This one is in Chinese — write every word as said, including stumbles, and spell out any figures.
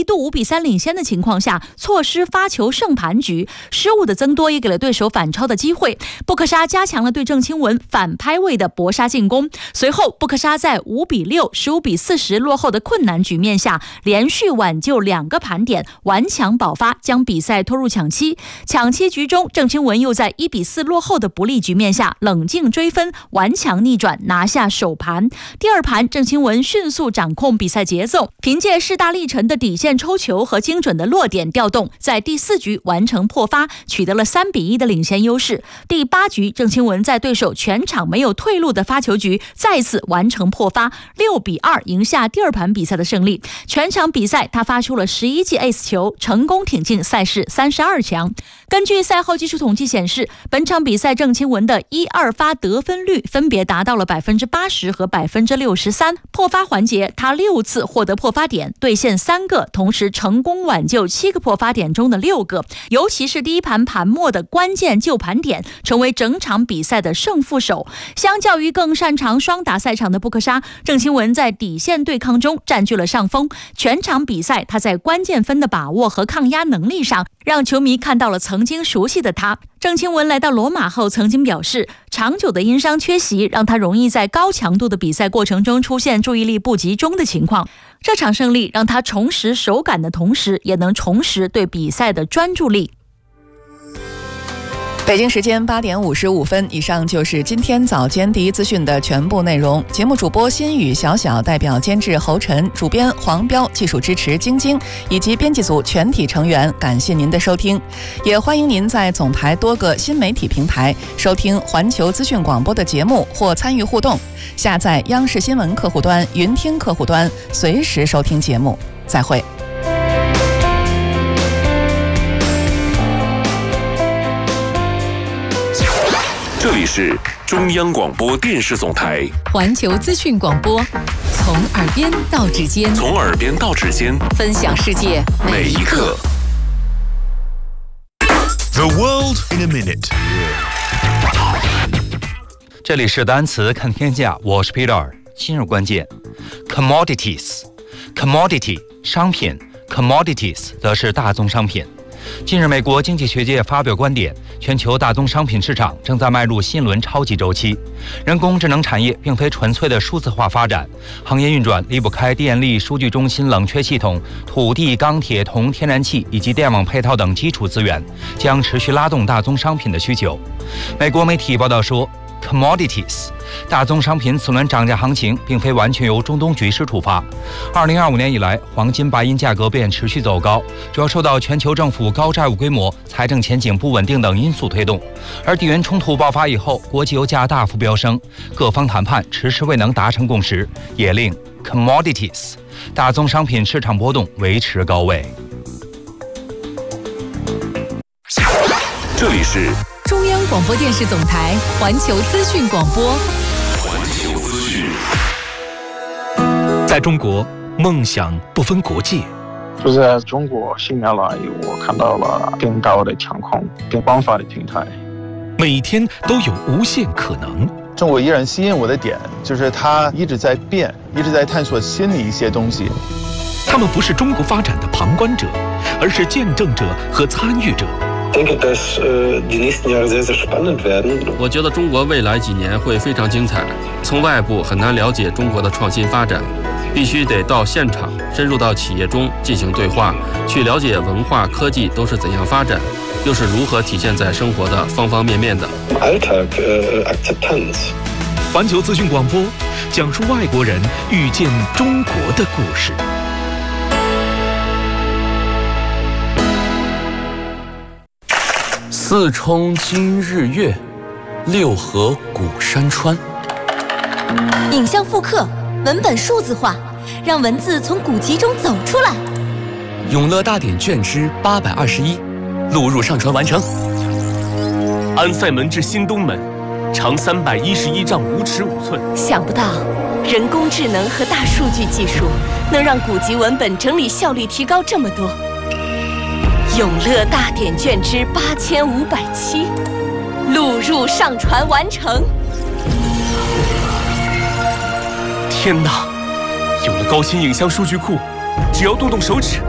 度五比三领先的情况下，错失发球胜盘局，失误的增多也给了对手反超的机会。布克沙加强了对郑钦文反拍位的搏杀进攻，随后布克沙在五比六、十五比四十落后的困难局面下，连续挽救两个盘点，顽强保发，将比赛拖入抢七。抢七局中，郑钦文又在一比四落后的不利局面下冷静追分，顽强逆转拿下首盘。第二盘，郑钦文迅速掌控比赛节奏，凭借势大力沉的底线抽球和精准的落点调动，在第四局完成破发，取得了三比一的领先优势。第八局，郑钦文在对手全场没有退路的发球局再次完成破发，六比二赢下第二盘比赛的胜利。全场比赛他发出了十一记 ace 球，成功挺进赛事三十二强。根据赛后技术统计显示，本场比赛郑钦文的一二发得分率分别达到了百分之八十和百分之六十三。破发环节，他六次获得破发点，兑现三个，同时成功挽救七个破发点中的六个。尤其是第一盘盘末的关键救盘点，成为整场比赛的胜负手。相较于更擅长双打赛场的布克沙，郑钦文在底线对抗中占据了上风。全场比赛，他在关键分的把握和抗压能力上，让球迷看到了曾经熟悉的他。郑钦文来到罗马后曾经表示，长久的因伤缺席让他容易在高强度的比赛过程中出现注意力不集中的情况。这场胜利让他重拾手感的同时，也能重拾对比赛的专注力。 北京时间八点五十五分，以上就是今天早间第一资讯的全部内容。节目主播心雨小小，代表监制侯晨，主编黄彪，技术支持晶晶，以及编辑组全体成员，感谢您的收听。也欢迎您在总台多个新媒体平台收听环球资讯广播的节目或参与互动。下载央视新闻客户端、云听客户端，随时收听节目。再会。 这里是中央广播电视总台环球资讯广播，从耳边到指尖， 从耳边到指尖， 分享世界每一刻。 The world in a minute。 这里是单词看天下，我是 Peter。今日关键 ：commodities， commodity 商品 ，commodities 则是大宗商品。近日，美国经济学界发表观点，全球大宗商品市场正在迈入新轮超级周期。人工智能产业并非纯粹的数字化发展，行业运转离不开电力、数据中心、冷却系统、土地、钢铁、铜、天然气以及电网配套等基础资源，将持续拉动大宗商品的需求。美国媒体报道说，commodities 大宗商品此轮涨价行情并非完全由中东局势触发。二零二五年以来，黄金、白银价格便持续走高，主要受到全球政府高债务规模、财政前景不稳定等因素推动。而地缘冲突爆发以后，国际油价大幅飙升，各方谈判迟迟未能达成共识，也令 commodities 大宗商品市场波动维持高位。 这里是中央广播电视总台环球资讯广播。 环球资讯。 在中国，梦想不分国界。 就在中国新年来，我看到了更高的天空、更广泛的平台。 每天都有无限可能。 中国依然吸引我的点，就是它一直在变，一直在探索新的一些东西。 他们不是中国发展的旁观者，而是见证者和参与者。 我觉得中国未来几年会非常精彩。从外部很难了解中国的创新发展，必须得到现场，深入到企业中进行对话，去了解文化、科技都是怎样发展，又是如何体现在生活的方方面面的。 环球资讯广播讲述外国人遇见中国的故事。 四冲今日月，六合古山川。 影像复刻，文本数字化，让文字从古籍中走出来。 永乐大典卷之八百二十一，录入上传完成。安塞门至新东门，长三百一十一丈五尺五寸。 想不到，人工智能和大数据技术能让古籍文本整理效率提高这么多。永乐大典卷之八千五百七，录入上传完成。 天哪！有了高清影像数据库，只要动动手指